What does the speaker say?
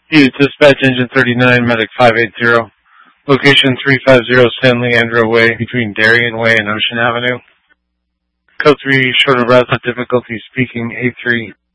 Unit Dispatch Engine 39, Medic 580. Location 350 Stanley Andrew Way between Darien Way and Ocean Avenue. Code 3, short of breath with difficulty speaking, A3.